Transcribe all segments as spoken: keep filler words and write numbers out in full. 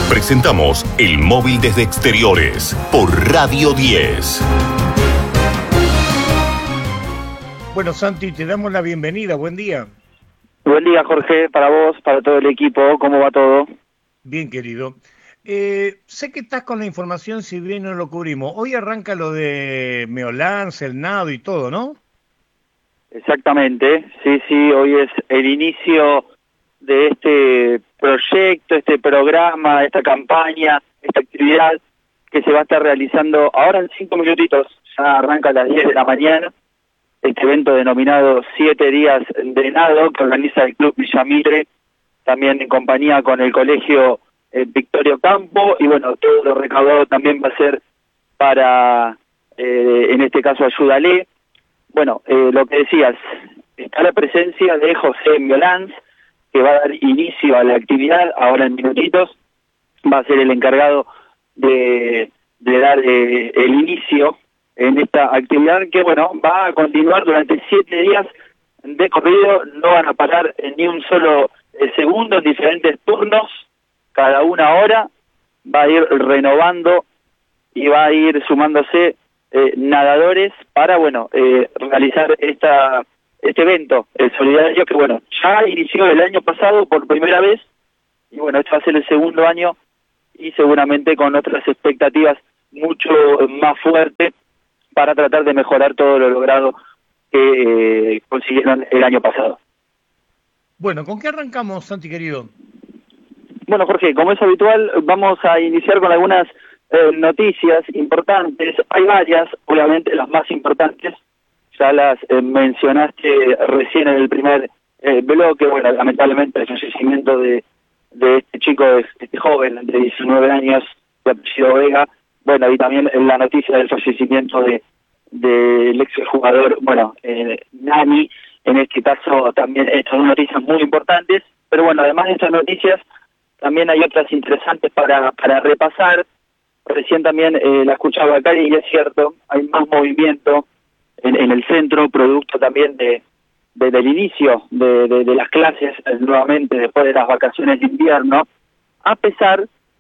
Presentamos El Móvil desde Exteriores por Radio diez. Bueno, Santi, te damos la bienvenida. Buen día. Buen día, Jorge, para vos, para todo el equipo. ¿Cómo va todo? Bien, querido. Eh, sé que estás con la información, si bien no lo cubrimos. Hoy arranca lo de Meolans, el nado y todo, ¿no? Exactamente, sí, sí, hoy es el inicio de este proyecto, este programa, esta campaña, esta actividad que se va a estar realizando ahora en cinco minutitos, ya arranca a las diez de la mañana, este evento denominado Siete Días de Nado que organiza el Club Villamitre, también en compañía con el Colegio eh, Victorio Campo, y bueno, todo lo recaudado también va a ser para, eh, en este caso, Ayúdale. Bueno, eh, lo que decías, está la presencia de José Meolans, que va a dar inicio a la actividad, ahora en minutitos, va a ser el encargado de, de dar eh, el inicio en esta actividad que, bueno, va a continuar durante siete días de corrido, no van a parar en ni un solo eh, segundo en diferentes turnos, cada una hora, va a ir renovando y va a ir sumándose Eh, nadadores para, bueno, eh, realizar esta este evento, el solidario, que, bueno, ya inició el año pasado por primera vez, y bueno, este va a ser el segundo año, y seguramente con otras expectativas mucho más fuertes para tratar de mejorar todo lo logrado que eh, consiguieron el año pasado. Bueno, ¿con qué arrancamos, Santi, querido? Bueno, Jorge, como es habitual, vamos a iniciar con algunas Eh, noticias importantes. Hay varias, obviamente las más importantes ya las eh, mencionaste recién en el primer eh, bloque. Bueno, lamentablemente el fallecimiento de, de este chico, este joven de diecinueve años de apellido Vega. Bueno, y también la noticia del fallecimiento de del ex jugador, bueno, eh, Nani, en este caso también. Estas son noticias muy importantes, pero bueno, además de estas noticias también hay otras interesantes para, para repasar. Recién también eh, la escuchaba acá, y es cierto, hay más movimiento en, en el centro, producto también de, de del inicio de, de, de las clases eh, nuevamente después de las vacaciones de invierno, a pesar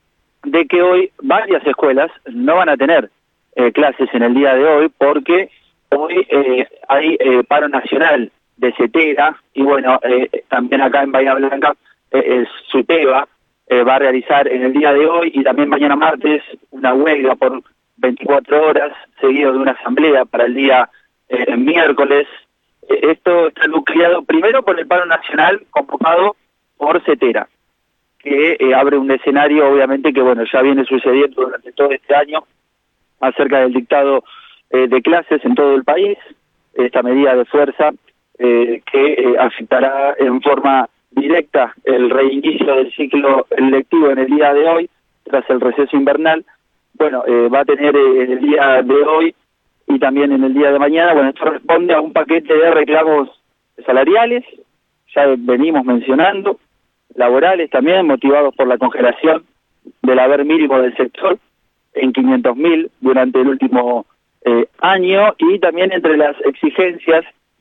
de que hoy varias escuelas no van a tener eh, clases en el día de hoy, porque hoy eh, hay eh, paro nacional de CETERA, y bueno, eh, también acá en Bahía Blanca, eh, el SUTEBA, Eh, va a realizar en el día de hoy y también mañana martes una huelga por veinticuatro horas, seguido de una asamblea para el día eh, miércoles. Eh, esto está nucleado primero por el paro nacional convocado por CETERA, que eh, abre un escenario, obviamente, que bueno, ya viene sucediendo durante todo este año, acerca del dictado eh, de clases en todo el país, esta medida de fuerza eh, que eh, afectará en forma directa el reinicio del ciclo lectivo en el día de hoy, tras el receso invernal. Bueno, eh, va a tener eh, en el día de hoy y también en el día de mañana. Bueno, esto responde a un paquete de reclamos salariales, ya venimos mencionando, laborales también, motivados por la congelación del haber mínimo del sector en quinientos mil durante el último eh, año, y también entre las exigencias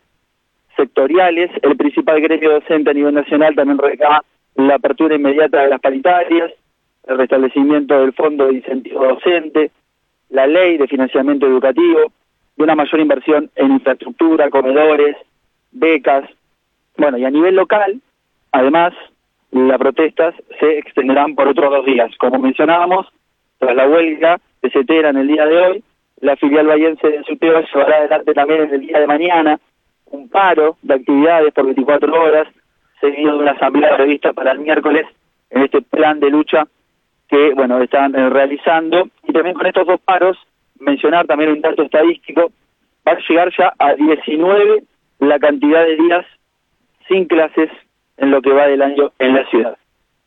sectoriales, el principal gremio docente a nivel nacional también reclama la apertura inmediata de las paritarias, el restablecimiento del fondo de incentivo docente, la ley de financiamiento educativo, y una mayor inversión en infraestructura, comedores, becas. Bueno, y a nivel local, además, las protestas se extenderán por otros dos días. Como mencionábamos, tras la huelga de CETERA en el día de hoy, la filial bahiense de SUTEBA llevará adelante también en el día de mañana un paro de actividades por veinticuatro horas, seguido de una asamblea prevista para el miércoles en este plan de lucha que, bueno, están eh, realizando. Y también con estos dos paros, mencionar también un dato estadístico, va a llegar ya a diecinueve la cantidad de días sin clases en lo que va del año en la ciudad.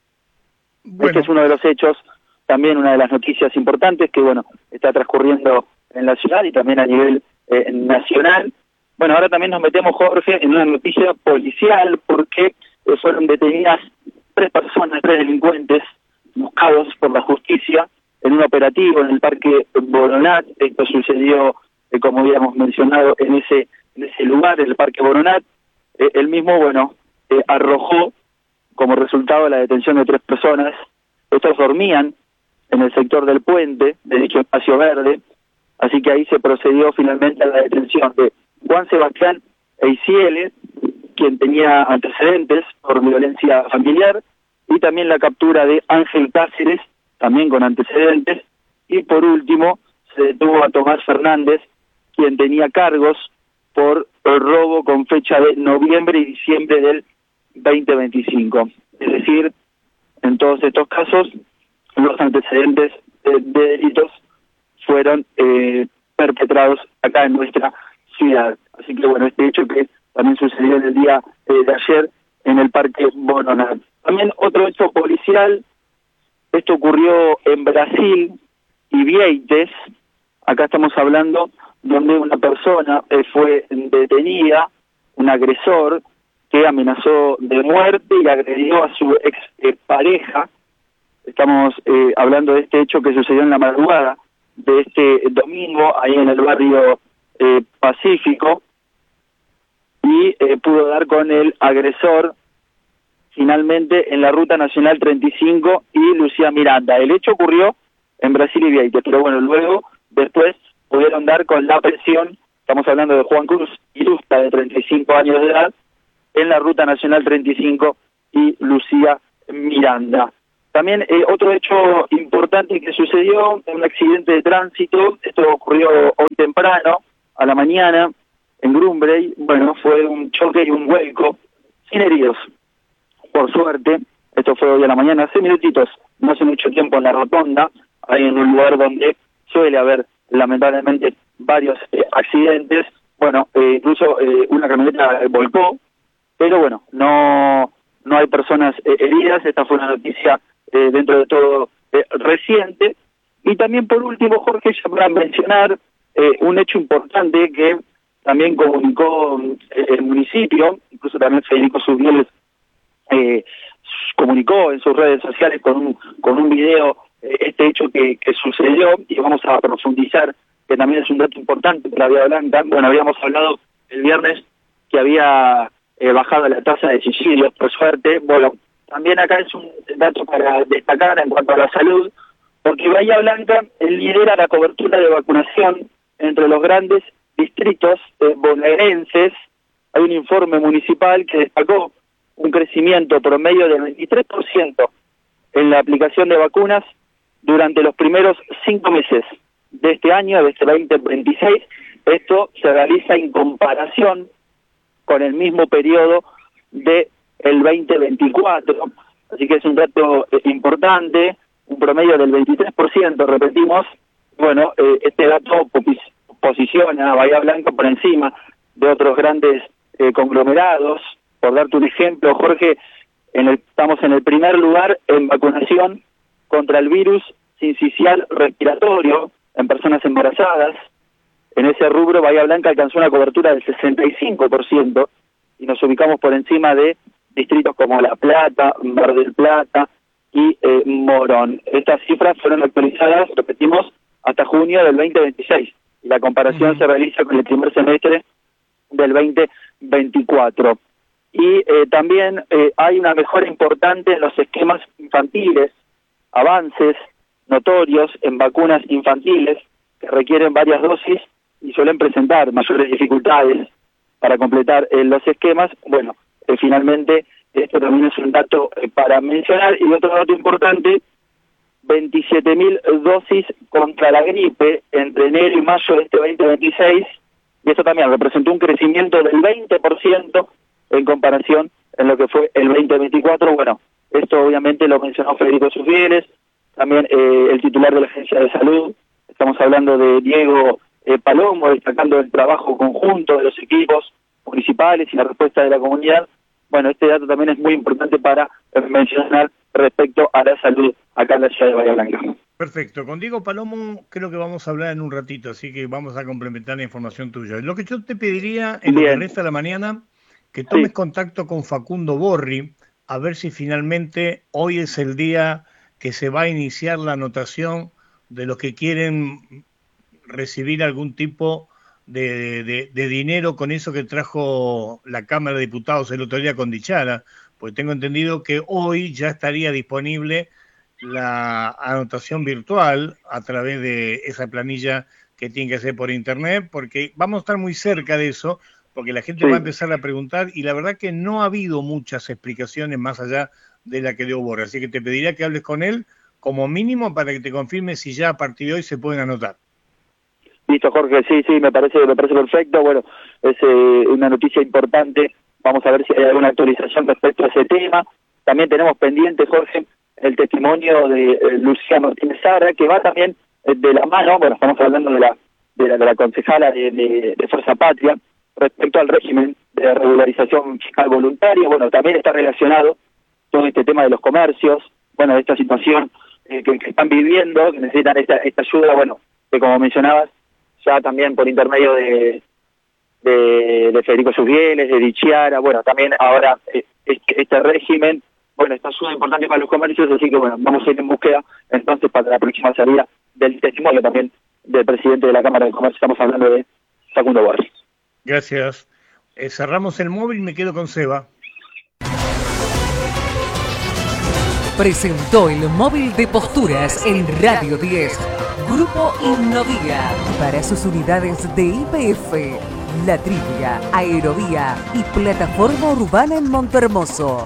Bueno. Este es uno de los hechos, también una de las noticias importantes que, bueno, está transcurriendo en la ciudad y también a nivel eh, nacional. Bueno, ahora también nos metemos, Jorge, en una noticia policial, porque fueron detenidas tres personas, tres delincuentes, buscados por la justicia en un operativo en el Parque Boronat. Esto sucedió, eh, como habíamos mencionado, en ese en ese lugar, en el Parque Boronat. Eh, el mismo, bueno, eh, arrojó como resultado la detención de tres personas Estos dormían en el sector del puente, de dicho espacio verde, así que ahí se procedió finalmente a la detención de Juan Sebastián Eisiele, quien tenía antecedentes por violencia familiar, y también la captura de Ángel Cáceres, también con antecedentes, y por último se detuvo a Tomás Fernández, quien tenía cargos por el robo con fecha de noviembre y diciembre del veinte veinticinco. Es decir, en todos estos casos, los antecedentes de, de delitos fueron eh, perpetrados acá en nuestra ciudad. Así que bueno, este hecho que también sucedió en el día eh, de ayer en el Parque Boronat. También otro hecho policial, esto ocurrió en Brasil y Vieites. Acá estamos hablando donde una persona eh, fue detenida, un agresor que amenazó de muerte y agredió a su ex eh, pareja. Estamos eh, hablando de este hecho que sucedió en la madrugada de este domingo, ahí en el barrio eh, Pacífico, y eh, pudo dar con el agresor finalmente en la Ruta Nacional treinta y cinco y Lucía Miranda. El hecho ocurrió en Brasil y Vieites, pero bueno, luego, después, pudieron dar con la presión, estamos hablando de Juan Cruz Irusta, de treinta y cinco años de edad, en la Ruta Nacional treinta y cinco y Lucía Miranda. También eh, otro hecho importante que sucedió, un accidente de tránsito, esto ocurrió hoy temprano, a la mañana, en Grumbrey. Bueno, fue un choque y un vuelco, sin heridos, por suerte. Esto fue hoy a la mañana, hace minutitos, no hace mucho tiempo, en la rotonda, ahí en un lugar donde suele haber lamentablemente varios eh, accidentes. Bueno, eh, incluso eh, una camioneta volcó, pero bueno, no no hay personas eh, heridas. Esta fue una noticia eh, dentro de todo eh, reciente. Y también por último, Jorge, ya para mencionar eh, un hecho importante que también comunicó eh, el municipio, incluso también Federico Subieles eh, comunicó en sus redes sociales con un, con un video eh, este hecho que, que sucedió, y vamos a profundizar, que también es un dato importante para Bahía Blanca. Bueno, habíamos hablado el viernes que había eh, bajado la tasa de suicidios, por suerte. Bueno, también acá es un dato para destacar en cuanto a la salud, porque Bahía Blanca lidera la cobertura de vacunación entre los grandes distritos eh, bonaerenses. Hay un informe municipal que destacó un crecimiento promedio del veintitrés por ciento en la aplicación de vacunas durante los primeros cinco meses de este año, de este veinte veintiséis. Esto se realiza en comparación con el mismo periodo de el veinte veinticuatro, así que es un dato eh, importante, un promedio del veintitrés por ciento, repetimos. Bueno, eh, este dato posiciona a Bahía Blanca por encima de otros grandes eh, conglomerados. Por darte un ejemplo, Jorge, en el, estamos en el primer lugar en vacunación contra el virus sincicial respiratorio en personas embarazadas. En ese rubro, Bahía Blanca alcanzó una cobertura del sesenta y cinco por ciento y nos ubicamos por encima de distritos como La Plata, Mar del Plata y eh, Morón. Estas cifras fueron actualizadas, repetimos, hasta junio del veinte veintiséis. Y la comparación uh-huh. se realiza con el primer semestre del veinte veinticuatro. Y eh, también eh, hay una mejora importante en los esquemas infantiles, avances notorios en vacunas infantiles que requieren varias dosis y suelen presentar mayores dificultades para completar eh, los esquemas. Bueno, eh, finalmente esto también es un dato eh, para mencionar. Y otro dato importante, veintisiete mil dosis contra la gripe entre enero y mayo de este veinte veintiséis, y eso también representó un crecimiento del veinte por ciento en comparación en lo que fue el veinte veinticuatro. Bueno, esto obviamente lo mencionó Federico Sufieles, también eh, el titular de la Agencia de Salud. Estamos hablando de Diego eh, Palomo, destacando el trabajo conjunto de los equipos municipales y la respuesta de la comunidad. Bueno, este dato también es muy importante para eh, mencionar respecto a la salud acá en la ciudad de Bahía Blanca. Perfecto. Con Diego Palomo creo que vamos a hablar en un ratito, así que vamos a complementar la información tuya. Lo que yo te pediría en Bien. lo que resta de la mañana, que tomes sí. contacto con Facundo Borri, a ver si finalmente hoy es el día que se va a iniciar la anotación de los que quieren recibir algún tipo de, de, de dinero con eso que trajo la Cámara de Diputados el otro día con Dichara, pues tengo entendido que hoy ya estaría disponible la anotación virtual a través de esa planilla que tienen que hacer por internet, porque vamos a estar muy cerca de eso, porque la gente Sí. va a empezar a preguntar y la verdad que no ha habido muchas explicaciones más allá de la que dio Borja, así que te pediría que hables con él como mínimo para que te confirme si ya a partir de hoy se pueden anotar. Listo, Jorge, sí, sí, me parece, me parece perfecto. Bueno, es eh, una noticia importante. Vamos a ver si hay alguna actualización respecto a ese tema. También tenemos pendiente, Jorge, el testimonio de eh, Lucía Martínez Sara, que va también eh, de la mano, bueno, estamos hablando de la de la, de la concejala de, de, de Fuerza Patria, respecto al régimen de regularización fiscal voluntaria. Bueno, también está relacionado todo este tema de los comercios, bueno, de esta situación eh, que, que están viviendo, que necesitan esta, esta ayuda, bueno, que como mencionabas, ya también por intermedio de, de, de Federico Susbieles, de Dichiara, bueno, también ahora eh, este, este régimen, bueno, esta ayuda importante para los comercios, así que bueno, vamos a ir en búsqueda entonces para la próxima salida del testimonio también del presidente de la Cámara de Comercio, estamos hablando de Facundo Borges. Gracias. Eh, cerramos el móvil y me quedo con Seba. Presentó el móvil de posturas en Radio diez. Grupo Innovía. Para sus unidades de I P F, La Trivia, Aerovía y Plataforma Urbana en Montehermoso.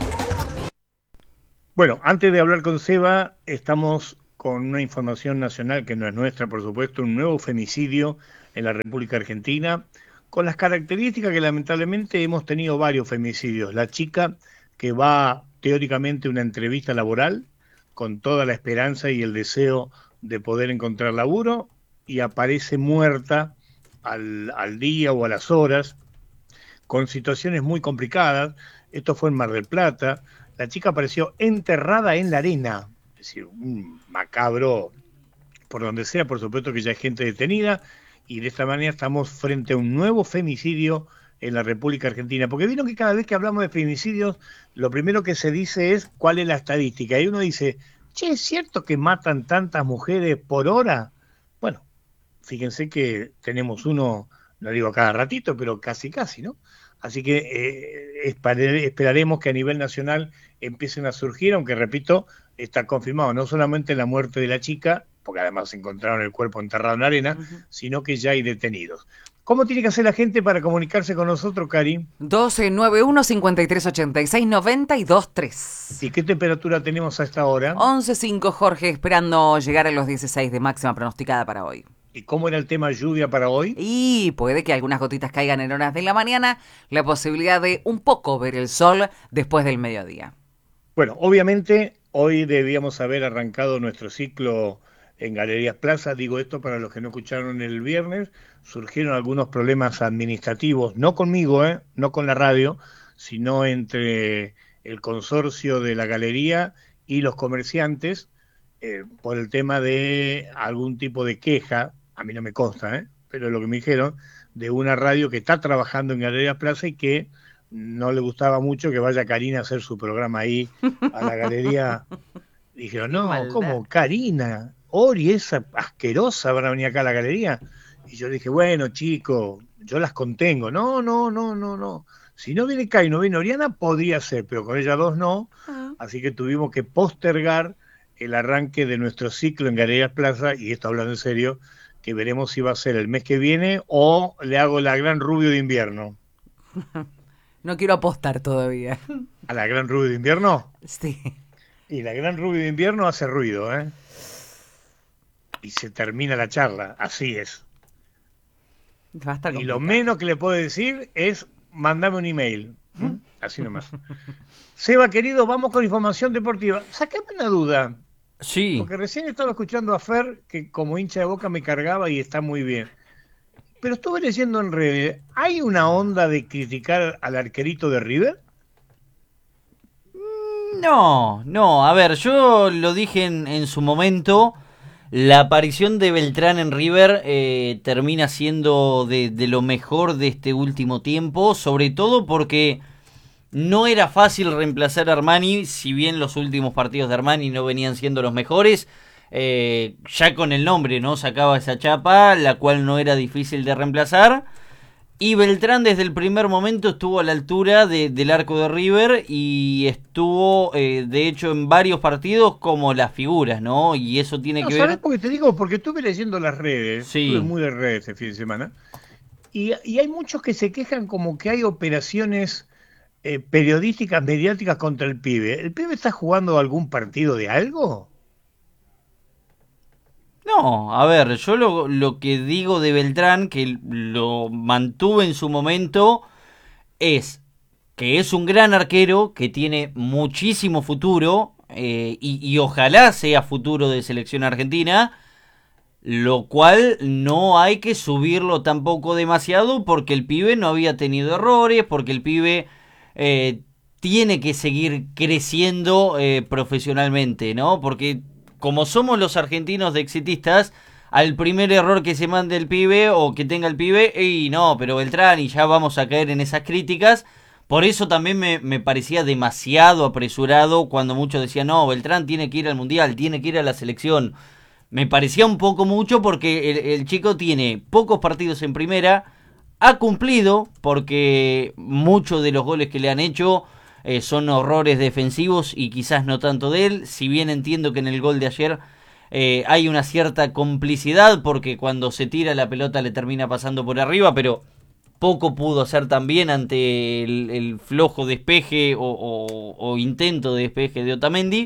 Bueno, antes de hablar con Seba, estamos con una información nacional que no es nuestra, por supuesto, un nuevo femicidio en la República Argentina, con las características que lamentablemente hemos tenido varios femicidios. La chica que va teóricamente a una entrevista laboral con toda la esperanza y el deseo de poder encontrar laburo y aparece muerta al, al día o a las horas, con situaciones muy complicadas. Esto fue en Mar del Plata. La chica apareció enterrada en la arena, es decir, un macabro por donde sea. Por supuesto que ya hay gente detenida y de esta manera estamos frente a un nuevo femicidio en la República Argentina, porque vieron que cada vez que hablamos de femicidios, lo primero que se dice es cuál es la estadística, y uno dice, che, ¿es cierto que matan tantas mujeres por hora? Bueno, fíjense que tenemos uno, no digo cada ratito, pero casi casi, ¿no? Así que eh, espare, esperaremos que a nivel nacional empiecen a surgir, aunque repito, está confirmado no solamente la muerte de la chica, porque además encontraron el cuerpo enterrado en la arena, uh-huh. sino que ya hay detenidos. ¿Cómo tiene que hacer la gente para comunicarse con nosotros, Cari? doce noventa y uno, cincuenta y tres ochenta y seis, noventa y dos tres. ¿Y qué temperatura tenemos a esta hora? once cinco, Jorge, esperando llegar a los dieciséis de máxima pronosticada para hoy. ¿Y cómo era el tema lluvia para hoy? Y puede que algunas gotitas caigan en horas de la mañana, la posibilidad de un poco ver el sol después del mediodía. Bueno, obviamente hoy debíamos haber arrancado nuestro ciclo en Galerías Plaza. Digo esto para los que no escucharon el viernes. Surgieron algunos problemas administrativos, no conmigo, ¿eh? no con la radio, sino entre el consorcio de la galería y los comerciantes eh, por el tema de algún tipo de queja, a mí no me consta, ¿eh? pero es lo que me dijeron, de una radio que está trabajando en Galerías Plaza y que no le gustaba mucho que vaya Karina a hacer su programa ahí a la galería. Dijeron, no, ¿cómo Karina? Ori, esa asquerosa, van a venir acá a la galería. Y yo dije, bueno, chico, yo las contengo. No, no, no, no, no. Si no viene Kai, no viene Oriana, podría ser, pero con ellas dos no. Uh-huh. Así que tuvimos que postergar el arranque de nuestro ciclo en Galerías Plaza, y esto hablando en serio, que veremos si va a ser el mes que viene o le hago la Gran Rubio de invierno. No quiero apostar todavía. ¿A la Gran Rubio de invierno? Sí. Y la Gran Rubio de invierno hace ruido, ¿eh? Y se termina la charla, así es. Va a estar y lo menos que le puedo decir es mandame un email. ¿Mm? Así nomás. Seba, querido, vamos con información deportiva. Sácame una duda. Sí. Porque recién estaba escuchando a Fer, que como hincha de Boca me cargaba y está muy bien. Pero estuve leyendo en redes, ¿hay una onda de criticar al arquerito de River? No, no. A ver, yo lo dije en, en su momento. La aparición de Beltrán en River eh, termina siendo de, de lo mejor de este último tiempo, sobre todo porque no era fácil reemplazar a Armani, si bien los últimos partidos de Armani no venían siendo los mejores, eh, ya con el nombre, ¿no? Sacaba esa chapa, la cual no era difícil de reemplazar, Y Beltrán desde el primer momento estuvo a la altura de, del arco de River y estuvo, eh, de hecho, en varios partidos como las figuras, ¿no? Y eso tiene no, que ¿sabes ver... por qué te digo? Porque estuve leyendo las redes, Sí. estuve muy de redes este fin de semana, y, y hay muchos que se quejan como que hay operaciones eh, periodísticas, mediáticas contra el pibe. ¿El pibe está jugando algún partido de algo? No, a ver, yo lo, lo que digo de Beltrán, que lo mantuve en su momento, es que es un gran arquero, que tiene muchísimo futuro, eh, y, y ojalá sea futuro de selección argentina, lo cual no hay que subirlo tampoco demasiado porque el pibe no había tenido errores, porque el pibe eh, tiene que seguir creciendo eh, profesionalmente, ¿no? Porque como somos los argentinos de exitistas, al primer error que se mande el pibe o que tenga el pibe, y no, pero Beltrán, y ya vamos a caer en esas críticas. Por eso también me, me parecía demasiado apresurado cuando muchos decían, no, Beltrán tiene que ir al Mundial, tiene que ir a la selección. Me parecía un poco mucho porque el, el chico tiene pocos partidos en primera, ha cumplido porque muchos de los goles que le han hecho eh, son horrores defensivos y quizás no tanto de él, si bien entiendo que en el gol de ayer eh, hay una cierta complicidad porque cuando se tira la pelota le termina pasando por arriba, pero poco pudo hacer también ante el, el flojo despeje o, o, o intento de despeje de Otamendi.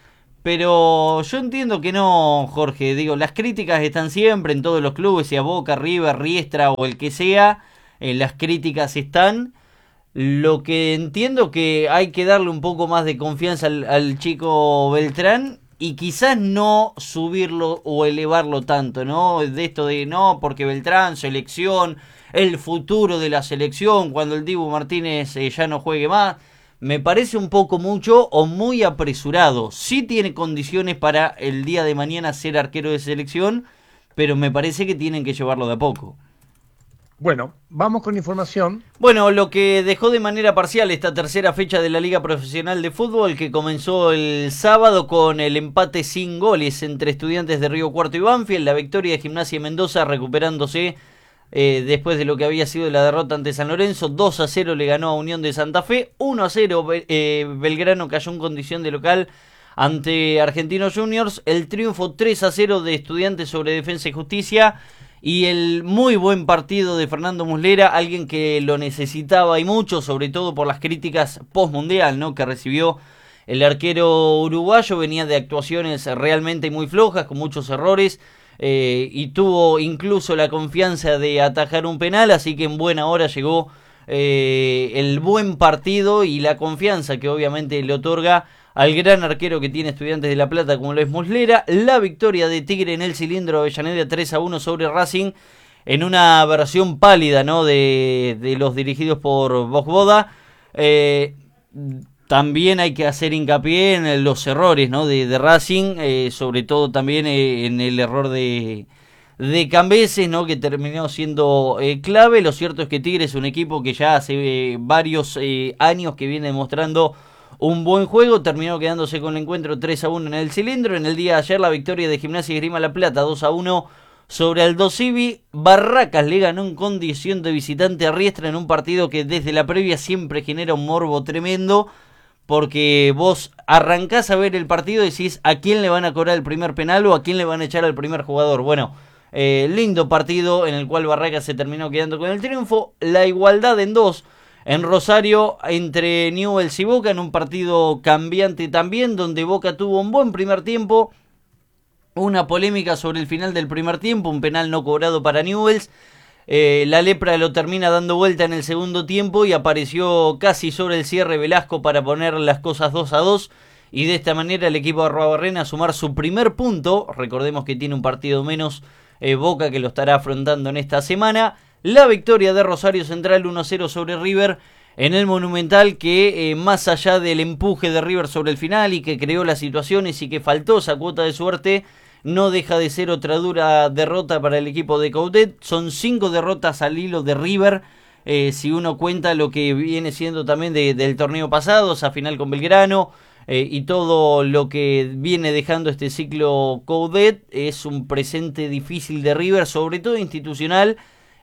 Pero yo entiendo que no, Jorge, digo, las críticas están siempre en todos los clubes, sea Boca, River, Riestra o el que sea, eh, las críticas están. Lo que entiendo que hay que darle un poco más de confianza al, al chico Beltrán y quizás no subirlo o elevarlo tanto, ¿no? De esto de, no, porque Beltrán, selección, el futuro de la selección, cuando el Dibu Martínez eh, ya no juegue más... Me parece un poco mucho o muy apresurado. Sí tiene condiciones para el día de mañana ser arquero de selección, pero me parece que tienen que llevarlo de a poco. Bueno, vamos con información. Bueno, lo que dejó de manera parcial esta tercera fecha de la Liga Profesional de Fútbol, que comenzó el sábado con el empate sin goles entre Estudiantes de Río Cuarto y Banfield, la victoria de Gimnasia Mendoza recuperándose Eh, después de lo que había sido la derrota ante San Lorenzo. Dos a cero le ganó a Unión de Santa Fe, uno a cero eh, Belgrano cayó en condición de local ante Argentinos Juniors, el triunfo tres a cero de Estudiantes sobre Defensa y Justicia y el muy buen partido de Fernando Muslera, alguien que lo necesitaba y mucho, sobre todo por las críticas post-mundial, ¿no?, que recibió el arquero uruguayo. Venía de actuaciones realmente muy flojas, con muchos errores, Eh, y tuvo incluso la confianza de atajar un penal, así que en buena hora llegó eh, el buen partido y la confianza que obviamente le otorga al gran arquero que tiene Estudiantes de La Plata como lo es Muslera. La victoria de Tigre en el cilindro Avellaneda tres a uno sobre Racing en una versión pálida, ¿no?, de, de los dirigidos por Vojvoda. eh, También hay que hacer hincapié en los errores, ¿no?, de, de Racing, eh, sobre todo también eh, en el error de, de Cambeses, ¿no?, que terminó siendo eh, clave. Lo cierto es que Tigre es un equipo que ya hace eh, varios eh, años que viene demostrando un buen juego. Terminó quedándose con el encuentro tres a uno en el cilindro. En el día de ayer la victoria de Gimnasia y Esgrima La Plata dos a uno sobre Aldo Civi. Barracas le ganó en condición de visitante a Riestra en un partido que desde la previa siempre genera un morbo tremendo, porque vos arrancás a ver el partido y decís a quién le van a cobrar el primer penal o a quién le van a echar al primer jugador. Bueno, eh, lindo partido en el cual Barracas se terminó quedando con el triunfo. La igualdad en dos en Rosario entre Newell's y Boca, en un partido cambiante también, donde Boca tuvo un buen primer tiempo, una polémica sobre el final del primer tiempo, un penal no cobrado para Newell's. Eh, la lepra lo termina dando vuelta en el segundo tiempo y apareció casi sobre el cierre Velasco para poner las cosas dos a dos y de esta manera el equipo de Arruabarrena a sumar su primer punto. Recordemos que tiene un partido menos eh, Boca, que lo estará afrontando en esta semana. La victoria de Rosario Central uno a cero sobre River en el Monumental, que eh, más allá del empuje de River sobre el final y que creó las situaciones y que faltó esa cuota de suerte, no deja de ser otra dura derrota para el equipo de Coudet. Son cinco derrotas al hilo de River, eh, si uno cuenta lo que viene siendo también de, del torneo pasado, esa final con Belgrano, eh, y todo lo que viene dejando este ciclo Coudet. Es un presente difícil de River, sobre todo institucional,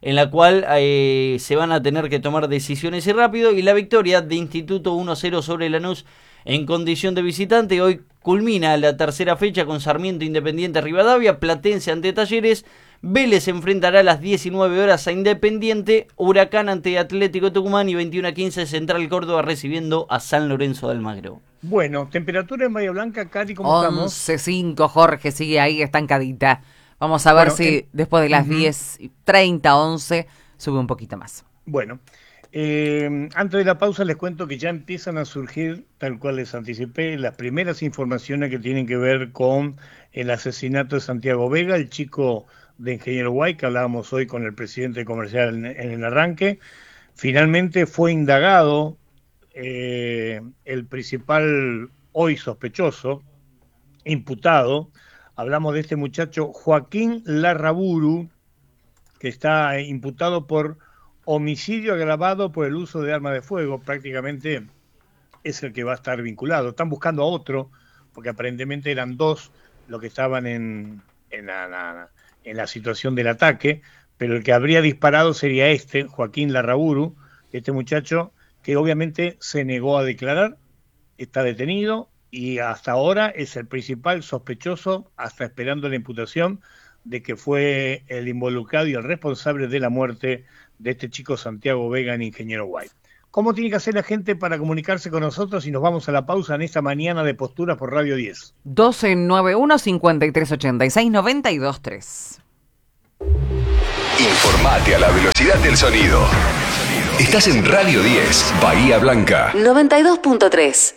en la cual eh, se van a tener que tomar decisiones y rápido, y la victoria de Instituto uno cero sobre Lanús en condición de visitante. Hoy culmina la tercera fecha con Sarmiento Independiente Rivadavia, Platense ante Talleres, Vélez enfrentará a las diecinueve horas a Independiente, Huracán ante Atlético Tucumán y veintiuno a quince Central Córdoba recibiendo a San Lorenzo de Almagro. Bueno, temperatura en Bahía Blanca, Cari, ¿cómo once estamos? once cinco, Jorge, sigue ahí estancadita. Vamos a ver Bueno, si en... después de las uh-huh. diez treinta, once, sube un poquito más. Bueno, eh, antes de la pausa les cuento que ya empiezan a surgir, tal cual les anticipé, las primeras informaciones que tienen que ver con el asesinato de Santiago Vega, el chico de Ingeniero Guay, que hablábamos hoy con el presidente comercial en, en el arranque. Finalmente fue indagado eh, el principal hoy sospechoso, imputado. Hablamos de este muchacho Joaquín Larraburu, que está imputado por homicidio agravado por el uso de arma de fuego. Prácticamente es el que va a estar vinculado. Están buscando a otro, porque aparentemente eran dos los que estaban en, en, la, la, en la situación del ataque, pero el que habría disparado sería este, Joaquín Larraburu, este muchacho que obviamente se negó a declarar, está detenido, y hasta ahora es el principal sospechoso, hasta esperando la imputación de que fue el involucrado y el responsable de la muerte de este chico Santiago Vega en Ingeniero Guay. ¿Cómo tiene que hacer la gente para comunicarse con nosotros? Y nos vamos a la pausa en esta mañana de Posturas por Radio diez. doce noventa y uno, cincuenta y tres ochenta y seis, noventa y dos tres. Informate a la velocidad del sonido. Estás en Radio diez, Bahía Blanca. noventa y dos punto tres.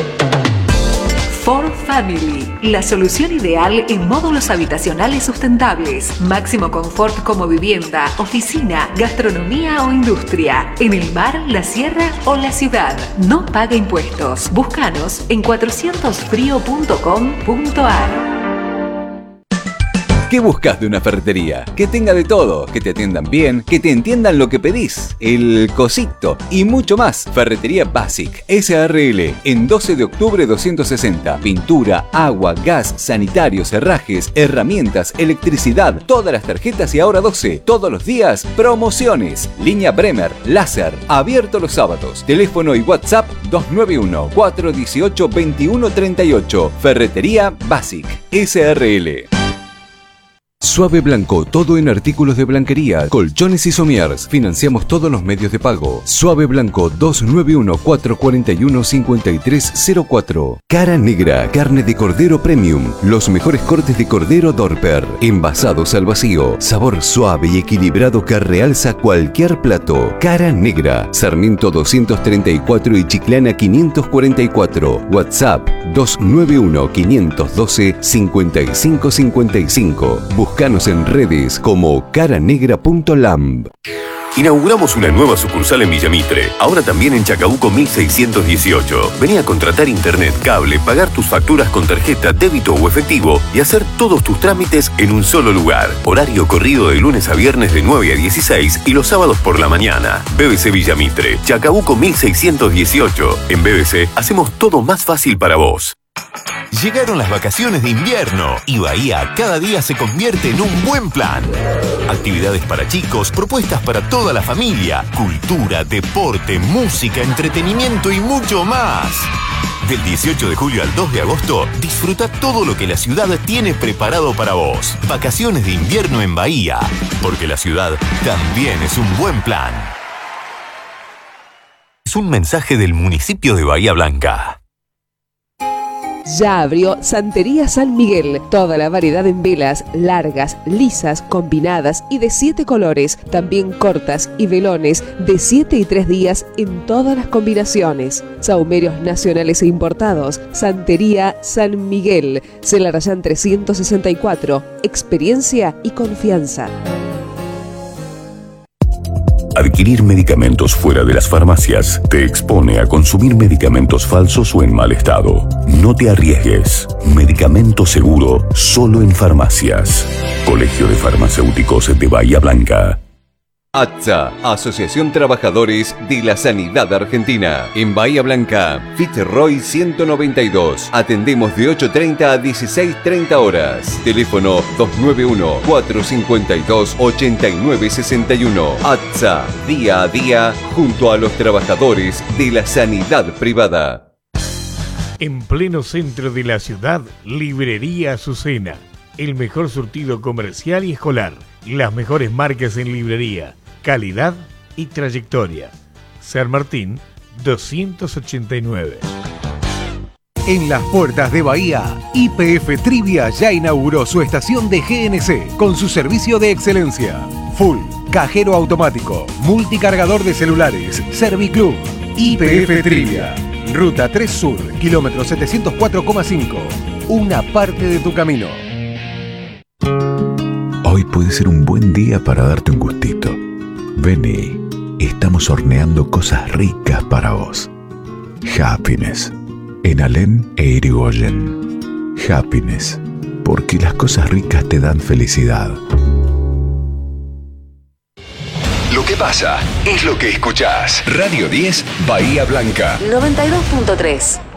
Ford Family, la solución ideal en módulos habitacionales sustentables. Máximo confort como vivienda, oficina, gastronomía o industria. En el mar, la sierra o la ciudad. No paga impuestos. Búscanos en cuatrocientos frío punto com punto ar. ¿Qué buscas de una ferretería? Que tenga de todo, que te atiendan bien, que te entiendan lo que pedís, el cosito y mucho más. Ferretería Basic, S A R L, en doce de octubre doscientos sesenta. Pintura, agua, gas, sanitarios, herrajes, herramientas, electricidad, todas las tarjetas y ahora doce. Todos los días, promociones. Línea Bremer, láser, abierto los sábados. Teléfono y WhatsApp dos nueve uno, cuatro uno ocho, dos uno tres ocho. Ferretería Basic, S A R L. Suave Blanco, todo en artículos de blanquería, colchones y somiers. Financiamos todos los medios de pago. Suave Blanco, dos nueve uno, cuatro cuatro uno, cinco tres cero cuatro. Cara Negra, carne de cordero premium. Los mejores cortes de cordero Dorper. Envasados al vacío. Sabor suave y equilibrado que realza cualquier plato. Cara Negra, Sarmiento doscientos treinta y cuatro y Chiclana quinientos cuarenta y cuatro. WhatsApp dos nueve uno, cinco uno dos, cinco cinco cinco cinco. Búscanos en redes como caranegra punto lamb. Inauguramos una nueva sucursal en Villamitre, ahora también en Chacabuco mil seiscientos dieciocho. Vení a contratar internet, cable, pagar tus facturas con tarjeta, débito o efectivo y hacer todos tus trámites en un solo lugar. Horario corrido de lunes a viernes de nueve a dieciséis y los sábados por la mañana. B B C Villamitre, Chacabuco mil seiscientos dieciocho. En B B C hacemos todo más fácil para vos. Llegaron las vacaciones de invierno y Bahía cada día se convierte en un buen plan. Actividades para chicos, propuestas para toda la familia, cultura, deporte, música, entretenimiento y mucho más. Del dieciocho de julio al dos de agosto, disfruta todo lo que la ciudad tiene preparado para vos. Vacaciones de invierno en Bahía, porque la ciudad también es un buen plan. Es un mensaje del municipio de Bahía Blanca. Ya abrió Santería San Miguel. Toda la variedad en velas, largas, lisas, combinadas y de siete colores. También cortas y velones de siete y tres días en todas las combinaciones. Sahumerios nacionales e importados. Santería San Miguel. Celarayán trescientos sesenta y cuatro. Experiencia y confianza. Adquirir medicamentos fuera de las farmacias te expone a consumir medicamentos falsos o en mal estado. No te arriesgues. Medicamento seguro solo en farmacias. Colegio de Farmacéuticos de Bahía Blanca. A T S A, Asociación Trabajadores de la Sanidad Argentina. En Bahía Blanca, Fitzroy ciento noventa y dos. Atendemos de ocho treinta a dieciséis treinta horas. Teléfono dos nueve uno, cuatro cinco dos, ocho nueve seis uno. A T S A, día a día, junto a los trabajadores de la sanidad privada. En pleno centro de la ciudad, Librería Azucena. El mejor surtido comercial y escolar. Las mejores marcas en librería. Calidad y trayectoria. San Martín doscientos ochenta y nueve. En las puertas de Bahía, Y P F Trivia ya inauguró su estación de G N C con su servicio de excelencia. Full, cajero automático, multicargador de celulares, Serviclub. Y P F Trivia. Ruta tres Sur, kilómetro setecientos cuatro coma cinco. Una parte de tu camino. Hoy puede ser un buen día para darte un gustito. Vení, estamos horneando cosas ricas para vos. Happiness, en Alem e Irigoyen. Happiness, porque las cosas ricas te dan felicidad. Lo que pasa es lo que escuchás. Radio diez, Bahía Blanca. noventa y dos punto tres.